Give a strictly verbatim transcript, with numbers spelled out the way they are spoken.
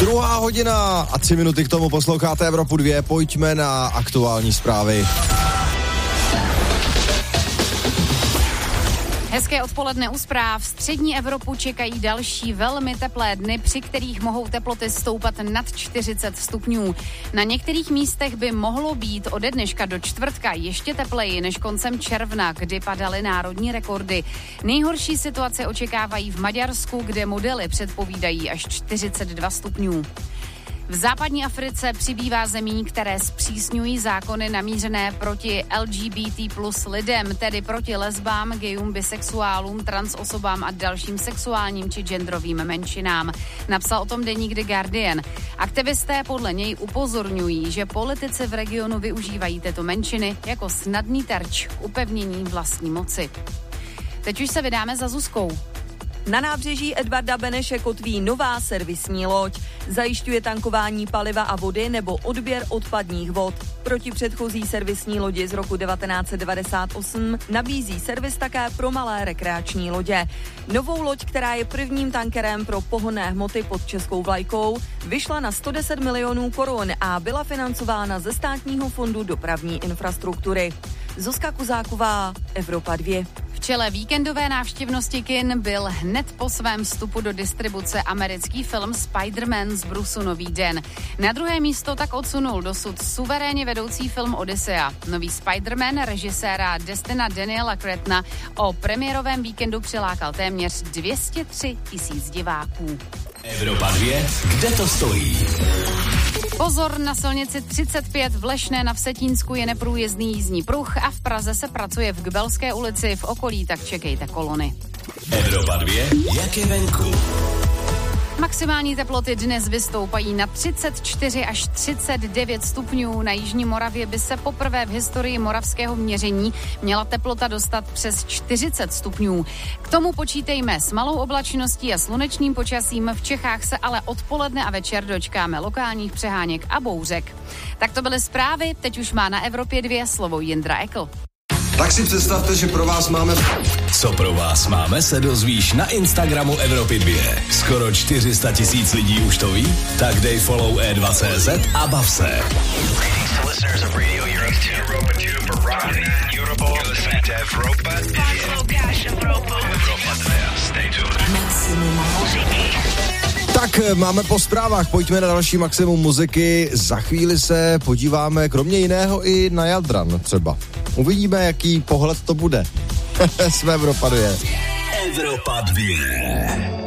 Druhá hodina a tři minuty k tomu posloucháte Evropu dva. Pojďme na aktuální zprávy. Hezké odpoledne u zpráv. Střední Evropu čekají další velmi teplé dny, při kterých mohou teploty stoupat nad čtyřicet stupňů. Na některých místech by mohlo být ode dneška do čtvrtka ještě tepleji než koncem června, kdy padaly národní rekordy. Nejhorší situace očekávají v Maďarsku, kde modely předpovídají až čtyřicet dva stupňů. V západní Africe přibývá zemí, které zpřísňují zákony namířené proti L G B T plus lidem, tedy proti lesbám, gejům, bisexuálům, transosobám a dalším sexuálním či genderovým menšinám. Napsal o tom deník The Guardian. Aktivisté podle něj upozorňují, že politici v regionu využívají této menšiny jako snadný terč k upevnění vlastní moci. Teď už se vydáme za Zuzkou. Na nábřeží Edvarda Beneše kotví nová servisní loď. Zajišťuje tankování paliva a vody nebo odběr odpadních vod. Proti předchozí servisní lodi z roku devatenáct set devadesát osm nabízí servis také pro malé rekreační lodě. Novou loď, která je prvním tankerem pro pohonné hmoty pod českou vlajkou, vyšla na sto deset milionů korun a byla financována ze Státního fondu dopravní infrastruktury. Zuzka Kuzáková, Evropa dva. V čele víkendové návštěvnosti kin byl hned po svém vstupu do distribuce americký film Spider-Man z Brusu Nový den. Na druhé místo tak odsunul dosud suverénně vedoucí film Odyssea. Nový Spider-Man režiséra Destina Daniela Cretona o premiérovém víkendu přilákal téměř dvě stě tři tisíc diváků. Evropa dva, kde to stojí? Pozor, na silnici třicet pět v Lešné na Vsetínsku je neprůjezdný jízdní pruh a v Praze se pracuje v Gbelské ulici, v okolí tak čekejte kolony. Evropa dva, jak je venku? Maximální teploty dnes vystoupají na třicet čtyři až třicet devět stupňů. Na jižní Moravě by se poprvé v historii moravského měření měla teplota dostat přes čtyřicet stupňů. K tomu počítejme s malou oblačností a slunečným počasím. V Čechách se ale odpoledne a večer dočkáme lokálních přeháněk a bouřek. Tak to byly zprávy, teď už má na Evropě dva slovo Jindra Ekl. Tak si představte, že pro vás máme... Co pro vás máme, se dozvíš na Instagramu Evropy dva. Skoro čtyři sta tisíc lidí už to ví? Tak dej follow E dva tečka cé zet a bav se. Tak máme po zprávách, pojďme na další maximum muziky. Za chvíli se podíváme kromě jiného i na Jadran třeba. Uvidíme, jaký pohled to bude. Jsme Evropa dva. Evropa dva.